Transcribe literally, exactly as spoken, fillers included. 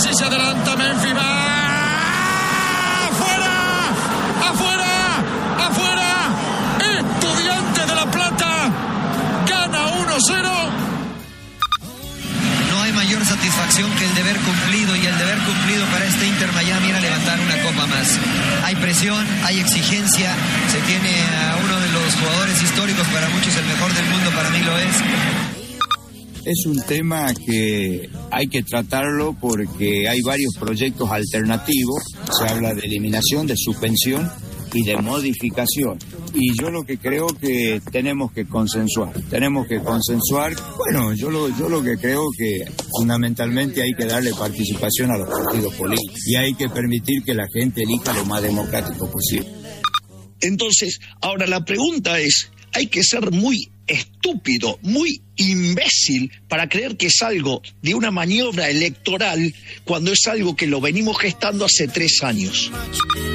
si se adelanta Memphis, va afuera, afuera, afuera. Estudiantes de La Plata gana uno cero. No hay mayor satisfacción que el deber cumplido, y el deber cumplido para este Inter Miami era levantar una copa más. Hay presión, hay exigencia, se tiene a uno de los jugadores históricos, para muchos el mejor del mundo, para mí lo es. Es un tema que hay que tratarlo porque hay varios proyectos alternativos. Se habla de eliminación, de suspensión y de modificación. Y yo lo que creo que tenemos que consensuar. Tenemos que consensuar. Bueno, yo lo, yo lo que creo que fundamentalmente hay que darle participación a los partidos políticos. Y hay que permitir que la gente elija lo más democrático posible. Entonces, ahora la pregunta es, hay que ser muy estúpido, muy imbécil para creer que es algo de una maniobra electoral cuando es algo que lo venimos gestando hace tres años.